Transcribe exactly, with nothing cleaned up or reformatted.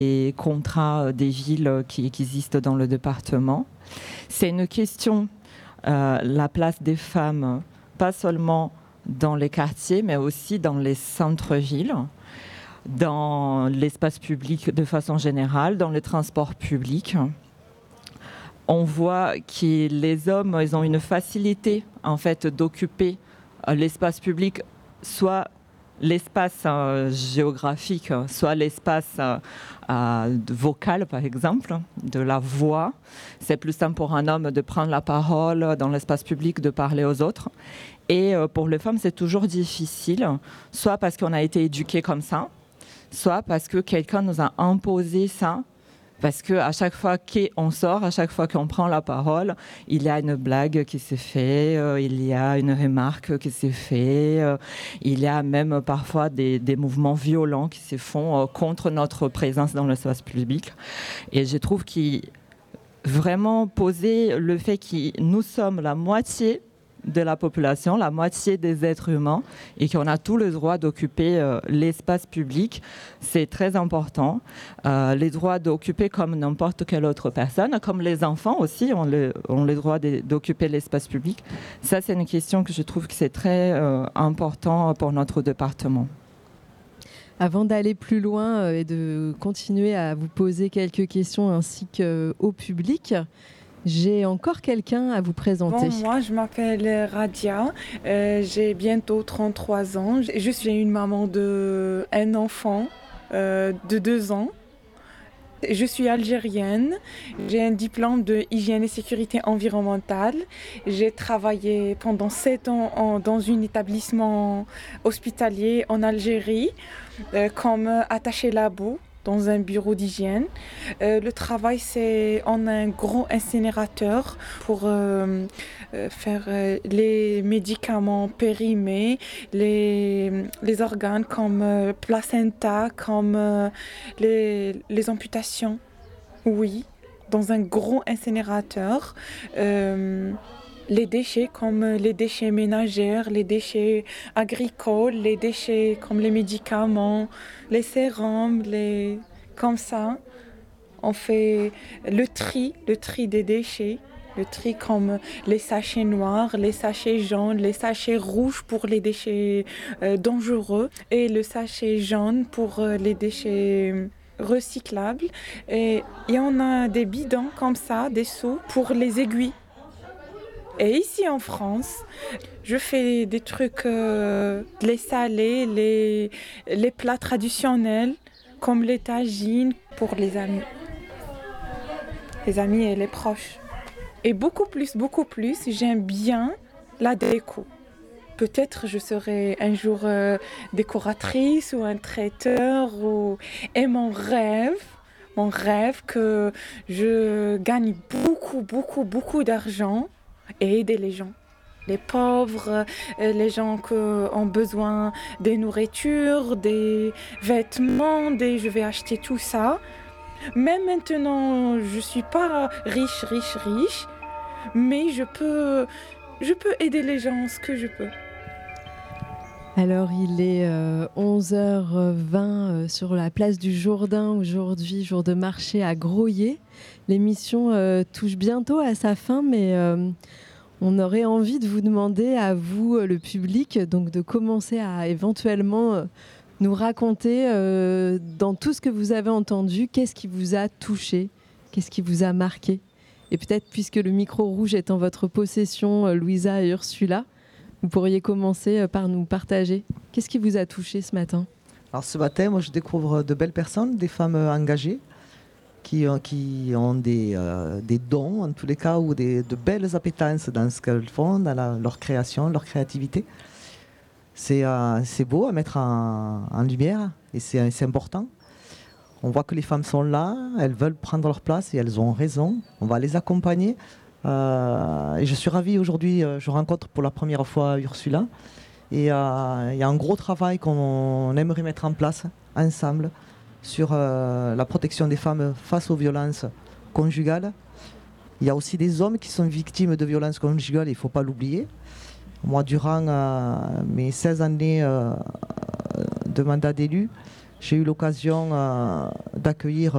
les contrats des villes qui existent dans le département. C'est une question, euh, la place des femmes, pas seulement dans les quartiers, mais aussi dans les centres-villes, dans l'espace public de façon générale, dans les transports publics. On voit que les hommes, ils ont une facilité en fait d'occuper l'espace public, soit l'espace euh, géographique, soit l'espace euh, euh, vocal, par exemple, de la voix. C'est plus simple pour un homme de prendre la parole dans l'espace public, de parler aux autres. Et euh, pour les femmes, c'est toujours difficile, soit parce qu'on a été éduqués comme ça, soit parce que quelqu'un nous a imposé ça. Parce qu'à chaque fois qu'on sort, à chaque fois qu'on prend la parole, il y a une blague qui s'est faite, euh, il y a une remarque qui s'est faite, euh, il y a même parfois des, des mouvements violents qui se font euh, contre notre présence dans l'espace public. Et je trouve qu'il vraiment poser le fait que nous sommes la moitié de la population, la moitié des êtres humains, et qu'on a tout le droit d'occuper euh, l'espace public, c'est très important. Euh, les droits d'occuper comme n'importe quelle autre personne, comme les enfants aussi ont le, ont le droit de, d'occuper l'espace public. Ça, c'est une question que je trouve que c'est très euh, important pour notre département. Avant d'aller plus loin euh, et de continuer à vous poser quelques questions ainsi qu'au public, j'ai encore quelqu'un à vous présenter. Bon, moi, je m'appelle Radia. Euh, j'ai bientôt trente-trois ans. Je suis une maman d'un enfant euh, de deux ans. Je suis algérienne. J'ai un diplôme de hygiène et sécurité environnementale. J'ai travaillé pendant sept ans en, dans un établissement hospitalier en Algérie euh, comme attachée labo dans un bureau d'hygiène. Euh, le travail, c'est en un grand incinérateur pour euh, euh, faire euh, les médicaments périmés, les, les organes comme euh, placenta, comme euh, les, les amputations. Oui, dans un gros incinérateur. Euh, les déchets comme les déchets ménagers, les déchets agricoles, les déchets comme les médicaments, les sérums, les... comme ça. On fait le tri, le tri des déchets, le tri comme les sachets noirs, les sachets jaunes, les sachets rouges pour les déchets euh, dangereux et le sachet jaune pour euh, les déchets recyclables. Et il y en a des bidons comme ça, des seaux pour les aiguilles. Et ici en France, je fais des trucs, euh, les salés, les, les plats traditionnels, comme les tagines pour les amis. Les amis et les proches. Et beaucoup plus, beaucoup plus, j'aime bien la déco. Peut-être je serai un jour euh, décoratrice ou un traiteur. Ou... Et mon rêve, mon rêve que je gagne beaucoup, beaucoup, beaucoup d'argent et aider les gens, les pauvres, les gens qui ont besoin des nourritures, des vêtements, des... je vais acheter tout ça. Même maintenant, je ne suis pas riche, riche, riche, mais je peux, je peux aider les gens ce que je peux. Alors, il est euh, onze heures vingt euh, sur la place du Jourdain, aujourd'hui, jour de marché à Groyer. L'émission euh, touche bientôt à sa fin, mais euh, on aurait envie de vous demander à vous, le public, donc de commencer à éventuellement euh, nous raconter euh, dans tout ce que vous avez entendu, qu'est-ce qui vous a touché, qu'est-ce qui vous a marqué. Et peut-être, puisque le micro rouge est en votre possession, euh, Louisa et Ursula, vous pourriez commencer par nous partager. Qu'est-ce qui vous a touché ce matin ? Alors ce matin, moi je découvre de belles personnes, des femmes engagées qui, qui ont des, euh, des dons en tous les cas ou des, de belles appétences dans ce qu'elles font, dans la, leur création, leur créativité. C'est, euh, c'est beau à mettre en, en lumière et c'est, c'est important. On voit que les femmes sont là, elles veulent prendre leur place et elles ont raison. On va les accompagner. Euh, et je suis ravi aujourd'hui, euh, je rencontre pour la première fois Ursula et il euh, y a un gros travail qu'on aimerait mettre en place ensemble sur euh, la protection des femmes face aux violences conjugales. Il y a aussi des hommes qui sont victimes de violences conjugales, il ne faut pas l'oublier. Moi, durant euh, mes seize années euh, de mandat d'élu, j'ai eu l'occasion euh, d'accueillir